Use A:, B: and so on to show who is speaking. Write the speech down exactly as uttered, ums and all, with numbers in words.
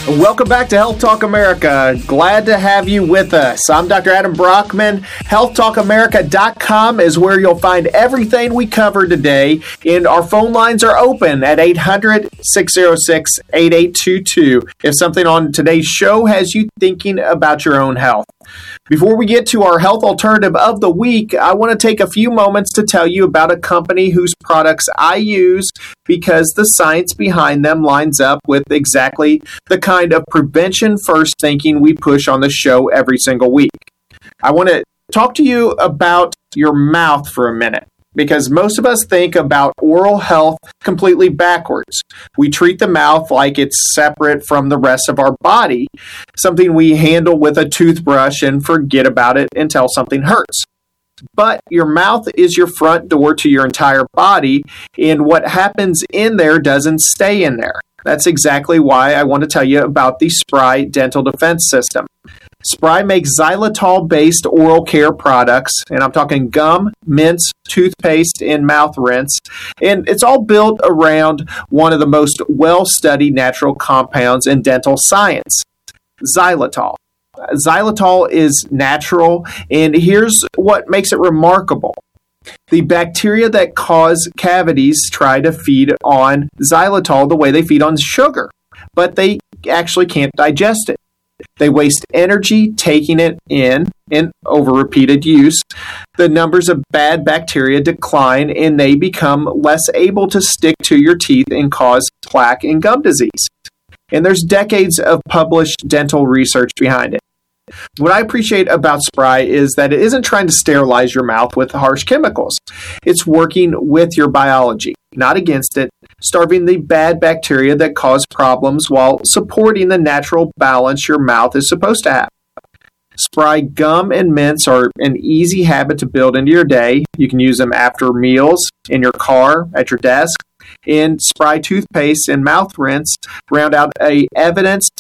A: Welcome back to Health Talk America. Glad to have you with us. I'm Doctor Adam Brockman. health talk america dot com is where you'll find everything we covered today, and our phone lines are open at eight hundred, six oh six, eight eight two two if something on today's show has you thinking about your own health. Before we get to our health alternative of the week, I want to take a few moments to tell you about a company whose products I use because the science behind them lines up with exactly the kind of prevention first thinking we push on the show every single week. I want to talk to you about your mouth for a minute, because most of us think about oral health completely backwards. We treat the mouth like it's separate from the rest of our body, something we handle with a toothbrush and forget about it until something hurts. But your mouth is your front door to your entire body, and what happens in there doesn't stay in there. That's exactly why I want to tell you about the Spry Dental Defense System. Spry makes xylitol-based oral care products, and I'm talking gum, mints, toothpaste, and mouth rinse. And it's all built around one of the most well-studied natural compounds in dental science, xylitol. Xylitol is natural, and here's what makes it remarkable. The bacteria that cause cavities try to feed on xylitol the way they feed on sugar, but they actually can't digest it. They waste energy taking it in, and over repeated use, the numbers of bad bacteria decline and they become less able to stick to your teeth and cause plaque and gum disease. And there's decades of published dental research behind it. What I appreciate about Spry is that it isn't trying to sterilize your mouth with harsh chemicals. It's working with your biology, not against it, starving the bad bacteria that cause problems while supporting the natural balance your mouth is supposed to have. Spry gum and mints are an easy habit to build into your day. You can use them after meals, in your car, at your desk. And Spry toothpaste and mouth rinse round out a evidence